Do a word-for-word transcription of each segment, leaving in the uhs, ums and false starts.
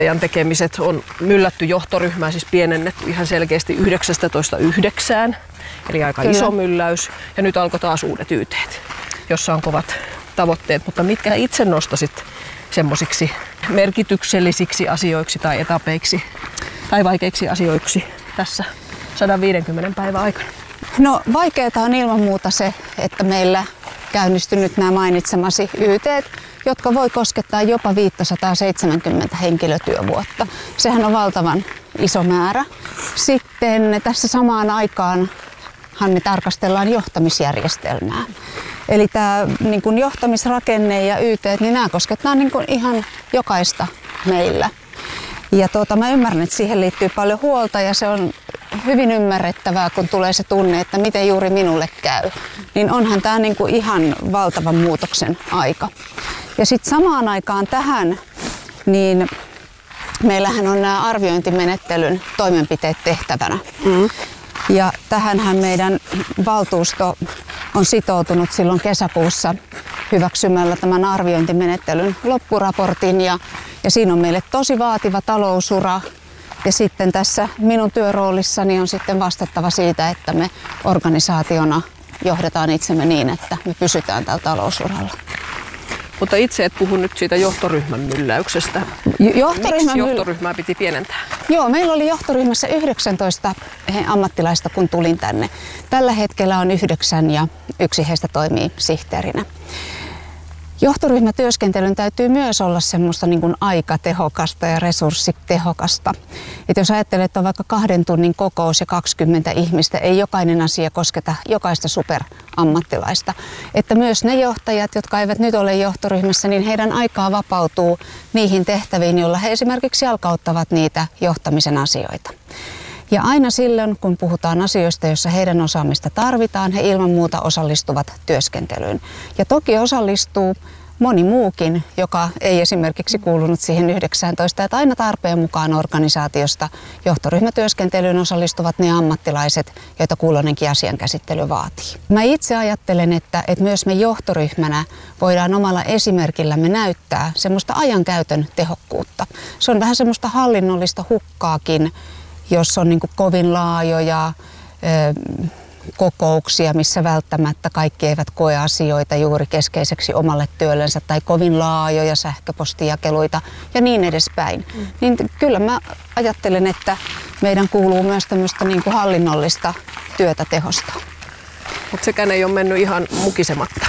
Ajan tekemiset on myllätty johtoryhmää, siis pienennetty ihan selkeästi yhdeksästätoista yhdeksään, eli aika Kyllä. iso mylläys. Ja nyt alkoi taas uudet Y T:t, jossa on kovat tavoitteet, mutta mitkä itse nostasit semmoisiksi merkityksellisiksi asioiksi tai etapeiksi tai vaikeiksi asioiksi tässä sata viisikymmentä päivän aikana? No vaikeaa on ilman muuta se, että meillä käynnistynyt nämä mainitsemasi Y T:t, jotka voi koskettaa jopa viisisataaseitsemänkymmentä henkilötyövuotta. Sehän on valtavan iso määrä. Sitten tässä samaan aikaan me tarkastellaan johtamisjärjestelmää. Eli tämä niin kuin johtamisrakenne ja Y T:t, niin nämä koskettaa niin kuin ihan jokaista meillä. Ja tuota, mä ymmärrän, että siihen liittyy paljon huolta ja se on hyvin ymmärrettävää, kun tulee se tunne, että miten juuri minulle käy. Niin onhan tämä niin kuin ihan valtavan muutoksen aika. Ja sitten samaan aikaan tähän, niin meillähän on nämä arviointimenettelyn toimenpiteet tehtävänä. Mm. Ja tähänhän meidän valtuusto on sitoutunut silloin kesäkuussa hyväksymällä tämän arviointimenettelyn loppuraportin. Ja, ja siinä on meille tosi vaativa talousura. Ja sitten tässä minun työroolissani on sitten vastattava siitä, että me organisaationa johdetaan itsemme niin, että me pysytään tällä talousuralla. Mutta itse et puhu nyt siitä johtoryhmän mylläyksestä. Johtoryhmän Miksi johtoryhmää piti pienentää? Joo, meillä oli johtoryhmässä yhdeksäntoista ammattilaista, kun tulin tänne. Tällä hetkellä on yhdeksän ja yksi heistä toimii sihteerinä. Johtoryhmätyöskentelyn täytyy myös olla semmoista niin kuin aikatehokasta ja resurssitehokasta. Et jos ajattelee, että on vaikka kahden tunnin kokous ja kaksikymmentä ihmistä, ei jokainen asia kosketa jokaista superammattilaista. Että myös ne johtajat, jotka eivät nyt ole johtoryhmässä, niin heidän aikaa vapautuu niihin tehtäviin, joilla he esimerkiksi jalkauttavat niitä johtamisen asioita. Ja aina silloin, kun puhutaan asioista, joissa heidän osaamista tarvitaan, he ilman muuta osallistuvat työskentelyyn. Ja toki osallistuu moni muukin, joka ei esimerkiksi kuulunut siihen yhdeksäntoista, että aina tarpeen mukaan organisaatiosta johtoryhmätyöskentelyyn osallistuvat ne ammattilaiset, joita kulloinenkin asian käsittely vaatii. Mä itse ajattelen, että, että myös me johtoryhmänä voidaan omalla esimerkillämme näyttää semmoista ajankäytön tehokkuutta. Se on vähän semmoista hallinnollista hukkaakin, jos on niin kuin kovin laajoja ö, kokouksia, missä välttämättä kaikki eivät koe asioita juuri keskeiseksi omalle työllensä, tai kovin laajoja sähköpostijakeluita ja niin edespäin. Mm. Niin kyllä mä ajattelen, että meidän kuuluu myös tämmöistä niin kuin hallinnollista työtä tehostaa. Mutta sekään ei ole mennyt ihan mukisematta.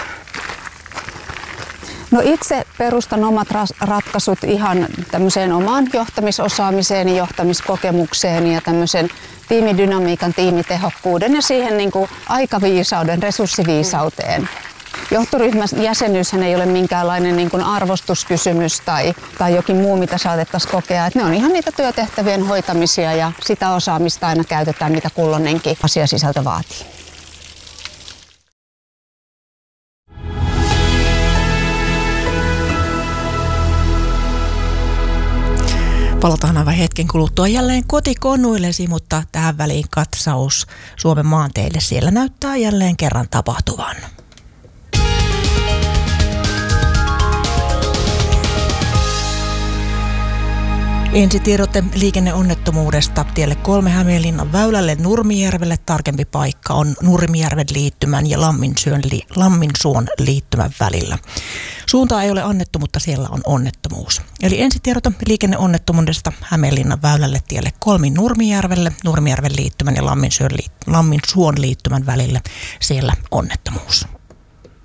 No itse perustan omat ratkaisut ihan tämmöiseen omaan johtamisosaamiseen ja johtamiskokemukseen ja tämmöisen tiimidynamiikan, tiimitehokkuuden ja siihen niin kuin aikaviisauden, resurssiviisauteen. Johtoryhmän jäsenyyshän ei ole minkäänlainen niin kuin arvostuskysymys tai, tai jokin muu, mitä saatettaisiin kokea. Et ne on ihan niitä työtehtävien hoitamisia ja sitä osaamista aina käytetään, mitä kulloinenkin asiasisältö vaatii. Palataan aivan hetken kuluttua jälleen kotikonnuillesi, mutta tähän väliin katsaus Suomen maanteille. Siellä näyttää jälleen kerran tapahtuvan. Ensitiedote liikenneonnettomuudesta tielle kolme Hämeenlinnan väylälle Nurmijärvelle. Tarkempi paikka on Nurmijärven liittymän ja Lamminsuon, li, Lamminsuon liittymän välillä. Suuntaa ei ole annettu, mutta siellä on onnettomuus. Eli ensitiedote liikenneonnettomuudesta Hämeenlinnan väylälle tielle kolme Nurmijärvelle, Nurmijärven liittymän ja Lamminsuon, Lamminsuon liittymän välillä. Siellä onnettomuus.